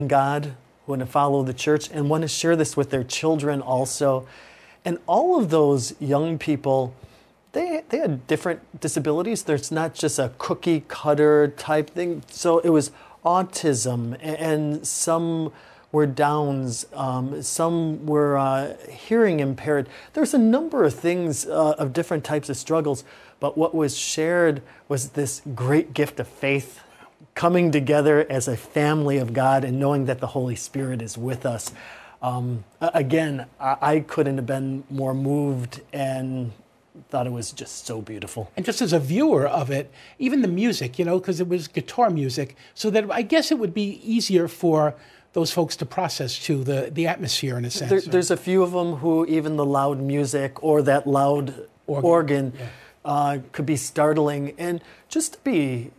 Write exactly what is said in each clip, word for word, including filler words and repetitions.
God, who want to follow the church and want to share this with their children also. And all of those young people, they they had different disabilities. There's not just a cookie cutter type thing. So it was autism, and some were Downs, um, some were uh, hearing impaired. There's a number of things uh, of different types of struggles, but what was shared was this great gift of faith, coming together as a family of God and knowing that the Holy Spirit is with us. Um, again, I, I couldn't have been more moved and thought it was just so beautiful. And just as a viewer of it, even the music, you know, because it was guitar music, so that I guess it would be easier for those folks to process too, the, the atmosphere in a sense. There, there's a few of them who even the loud music or that loud organ, organ yeah. uh, could be startling. And just to be,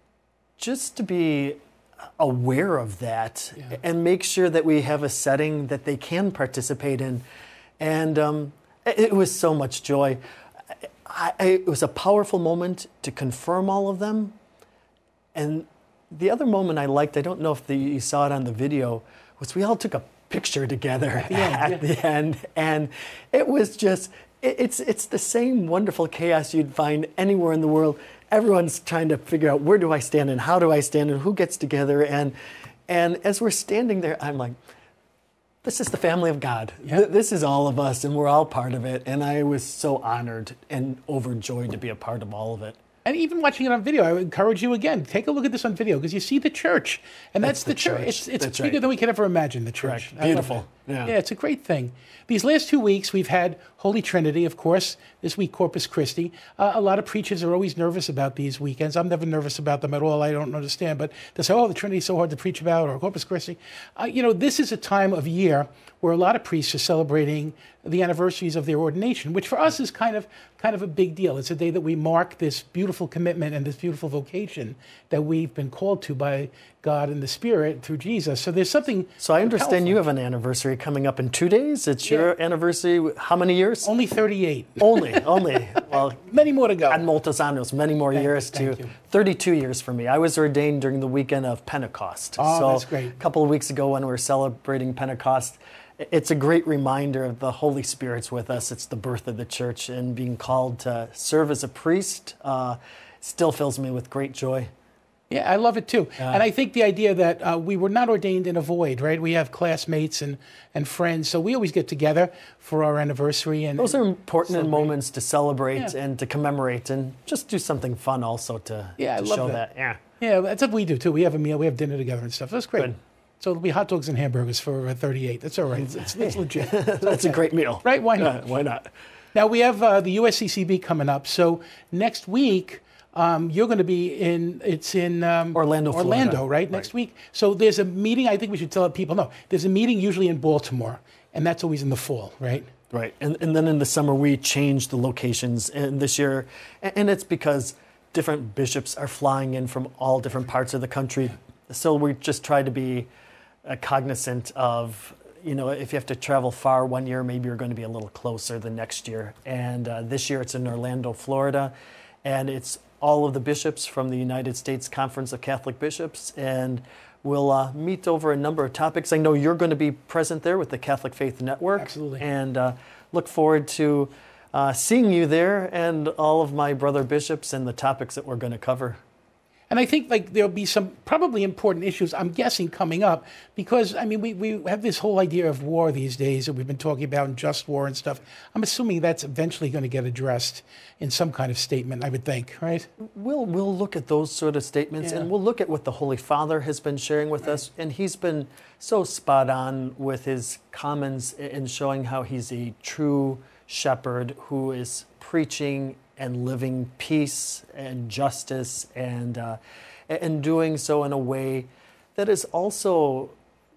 just to be aware of that yeah. and make sure that we have a setting that they can participate in. And um, it, it was so much joy. I, I, it was a powerful moment to confirm all of them. And the other moment I liked, I don't know if the, you saw it on the video, was we all took a picture together at the end. At yeah. the end. And it was just, it, it's it's the same wonderful chaos you'd find anywhere in the world. Everyone's trying to figure out, where do I stand and how do I stand and who gets together. And and as we're standing there, I'm like, this is the family of God. Yeah. This is all of us, and we're all part of it. And I was so honored and overjoyed to be a part of all of it. And even watching it on video, I would encourage you again, take a look at this on video, because you see the church. And that's, that's the, the church. church. It's, it's that's bigger right. than we could ever imagine, the church. Correct. Beautiful. Yeah. yeah, it's a great thing. These last two weeks, we've had Holy Trinity, of course. This week, Corpus Christi. Uh, a lot of preachers are always nervous about these weekends. I'm never nervous about them at all. I don't understand. But they say, oh, the Trinity's so hard to preach about, or Corpus Christi. Uh, you know, this is a time of year where a lot of priests are celebrating the anniversaries of their ordination, which for us is kind of kind of a big deal. It's a day that we mark this beautiful commitment and this beautiful vocation that we've been called to by God and the Spirit through Jesus. So there's something So I understand powerful. You have an anniversary coming up in two days. It's Yeah. your anniversary. How many years? Only thirty-eight. Only, only. Well, many more to go. And moltos años, many more Thank years you, thank to you. thirty-two years for me. I was ordained during the weekend of Pentecost. Oh, so that's great. A couple of weeks ago when we were celebrating Pentecost, it's a great reminder of the Holy Spirit's with us. It's the birth of the church, and being called to serve as a priest uh, still fills me with great joy. Yeah, I love it too. Uh, and I think the idea that uh, we were not ordained in a void, right? We have classmates and, and friends, so we always get together for our anniversary. And Those are important moments to celebrate Yeah. and to commemorate, and just do something fun also to, Yeah, I to love show that. that. Yeah, Yeah, that's what we do too. We have a meal, we have dinner together and stuff. That's great. Good. So it'll be hot dogs and hamburgers for uh, thirty-eight. That's all right. It's, it's, it's legit. It's That's okay. a great meal. Right? Why not? Uh, why not? Now, we have uh, the U S C C B coming up. So next week, um, you're going to be in, it's in um, Orlando, Orlando, Florida. right? Next week. So there's a meeting, I think we should tell people, no, there's a meeting usually in Baltimore, and that's always in the fall, right? Right, and, and then in the summer we change the locations, and this year, and it's because different bishops are flying in from all different parts of the country. So we just try to be uh, cognizant of, you know, if you have to travel far one year, maybe you're going to be a little closer the next year. And uh, this year it's in Orlando, Florida, and it's all of the bishops from the United States Conference of Catholic Bishops, and we'll uh, meet over a number of topics. I know you're going to be present there with the Catholic Faith Network. Absolutely. And uh, look forward to uh, seeing you there and all of my brother bishops and the topics that we're going to cover. And I think like there'll be some probably important issues, I'm guessing, coming up, because, I mean, we, we have this whole idea of war these days that we've been talking about, and just war and stuff. I'm assuming that's eventually going to get addressed in some kind of statement, I would think, right? We'll, we'll look at those sort of statements, Yeah. and we'll look at what the Holy Father has been sharing with us. And he's been so spot on with his comments in showing how he's a true shepherd who is preaching and living peace and justice, and uh, and doing so in a way that is also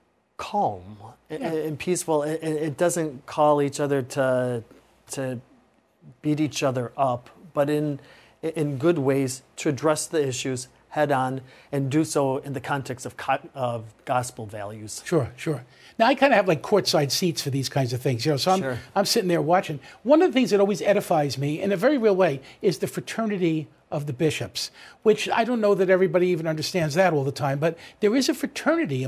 calm and, Yeah. and peaceful. It, it doesn't call each other to to beat each other up, but in in good ways to address the issues head on, and do so in the context of co- of gospel values. Sure, sure. Now, I kind of have like courtside seats for these kinds of things, you know, so I'm, Sure. I'm sitting there watching. One of the things that always edifies me in a very real way is the fraternity of the bishops, which I don't know that everybody even understands that all the time, but there is a fraternity